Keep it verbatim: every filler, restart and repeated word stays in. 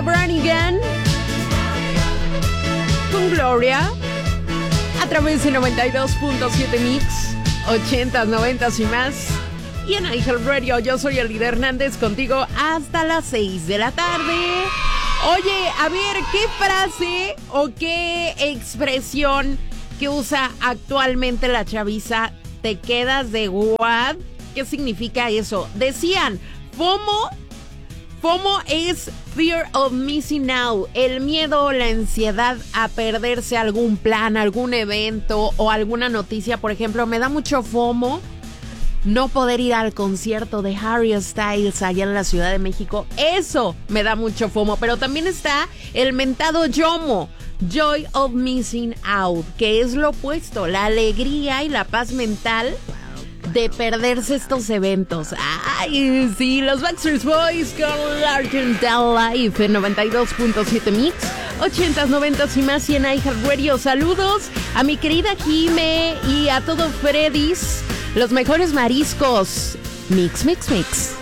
Branigan con Gloria a través de noventa y dos punto siete Mix, ochentas, noventas y más. Y en iHeartRadio, yo soy Elida Hernández, contigo hasta las seis de la tarde. Oye, a ver, ¿qué frase o qué expresión que usa actualmente la chaviza te quedas de what? ¿Qué significa eso? Decían, FOMO, FOMO es Fear of Missing Out, el miedo o la ansiedad a perderse algún plan, algún evento o alguna noticia. Por ejemplo, me da mucho FOMO no poder ir al concierto de Harry Styles allá en la Ciudad de México. Eso me da mucho FOMO. Pero también está el mentado YOMO, Joy of Missing Out, que es lo opuesto, la alegría y la paz mental de perderse estos eventos. Ay, sí, los Backstreet Boys con Larger Than Life en noventa y dos punto siete Mix, ochentas, noventas y más, y en iHeartRadio. Saludos a mi querida Jime y a todo Freddy's, los mejores mariscos. Mix, mix, mix.